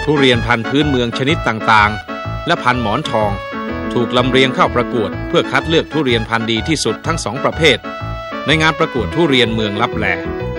ทุเรียนพันธุ์พื้นเมืองชนิดต่างๆและพันธุ์หมอนทองถูกลำเลียงเข้าประกวดเพื่อคัดเลือกทุเรียนพันธุ์ดีที่สุดทั้ง2ประเภทในงานประกวดทุเรียนเมืองลับแล